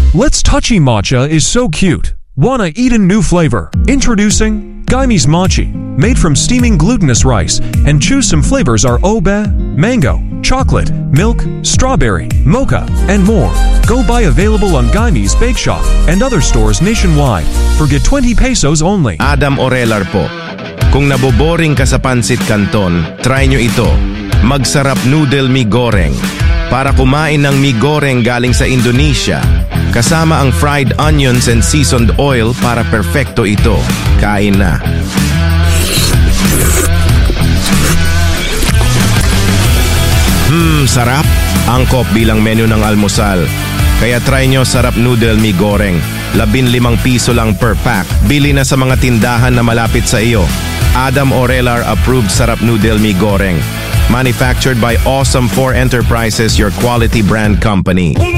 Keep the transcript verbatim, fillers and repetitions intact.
Let's Touchy Matcha is so cute. Wanna eat a new flavor? Introducing Gaime's Mochi. Made from steaming glutinous rice, and choose some flavors are obe, mango, chocolate, milk, strawberry, mocha, and more. Go buy available on Gaime's Bake Shop and other stores nationwide. Forget twenty pesos only. Adam Orelar po. Kung naboboring ka sa Pansit Canton, try nyo ito. Magsarap noodle mi goreng. Para kumain ng mi goreng galing sa Indonesia, kasama ang fried onions and seasoned oil para perfecto ito. Kain na. Hmm, sarap. Angkop bilang menu ng almusal. Kaya try nyo sarap noodle mi goreng. Labin limang piso lang per pack. Bili na sa mga tindahan na malapit sa iyo. Adam Orelar approved sarap noodle mi goreng. Manufactured by Awesome four Enterprises, your quality brand company.